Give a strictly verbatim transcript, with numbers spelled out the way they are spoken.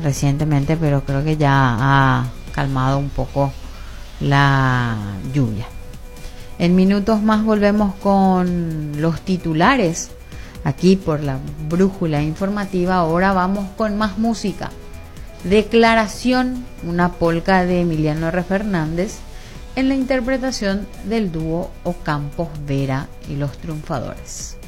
recientemente, pero creo que ya ha calmado un poco la lluvia. En minutos más volvemos con los titulares aquí por la brújula informativa. Ahora vamos con más música. Declaración, una polca de Emiliano R. Fernández en la interpretación del dúo Ocampos Vera y los Triunfadores.